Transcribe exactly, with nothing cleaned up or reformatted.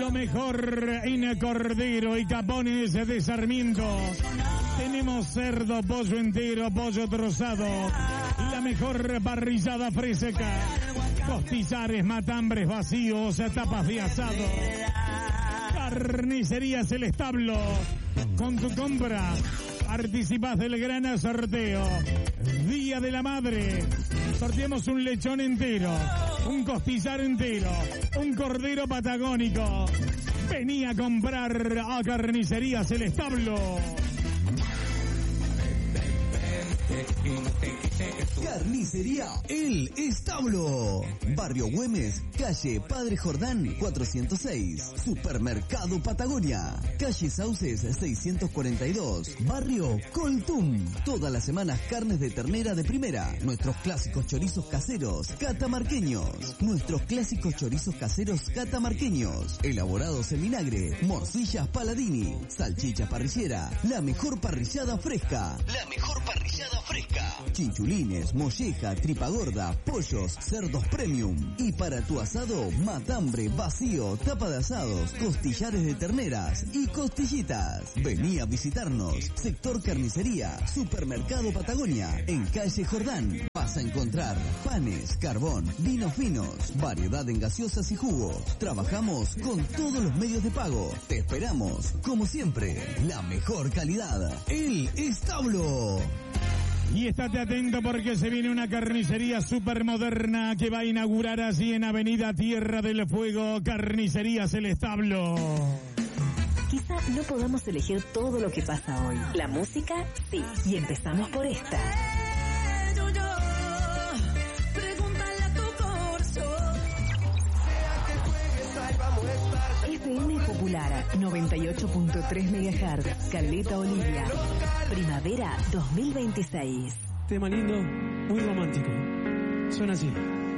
Lo mejor en Cordero y Capones de Sarmiento. Tenemos cerdo, pollo entero, pollo trozado. La mejor parrillada fresca. Costizares, matambres vacíos, tapas de asado. Carnicerías El Establo. Con tu compra participas del gran sorteo. Día de la Madre. Sorteamos un lechón entero, un costillar entero, un cordero patagónico. Vení a comprar a Carnicerías El Establo. Carnicería El Establo. Barrio Güemes, calle Padre Jordán cuatrocientos seis. Supermercado Patagonia, calle Sauces seiscientos cuarenta y dos. Barrio Coltum. Todas las semanas carnes de ternera de primera. Nuestros clásicos chorizos caseros catamarqueños. Nuestros clásicos chorizos caseros catamarqueños. Elaborados en vinagre. Morcillas Paladini. Salchicha parrillera. La mejor parrillada fresca. La mejor parrillada fresca. Chinchulines, molleja, tripa gorda, pollos, cerdos premium. Y para tu asado, matambre, vacío, tapa de asados, costillares de terneras y costillitas. Vení a visitarnos. Sector Carnicería, Supermercado Patagonia, en calle Jordán. Vas a encontrar panes, carbón, vinos finos, variedad en gaseosas y jugos. Trabajamos con todos los medios de pago. Te esperamos, como siempre, la mejor calidad. El Establo. Y estate atento porque se viene una carnicería súper moderna que va a inaugurar allí en Avenida Tierra del Fuego. Carnicerías El Establo. Quizá no podamos elegir todo lo que pasa hoy. La música, sí. Y empezamos por esta. F M Popular, noventa y ocho punto tres megahertz, Caleta Olivia. Primavera dos mil veintiséis. Tema lindo, muy romántico. Suena así.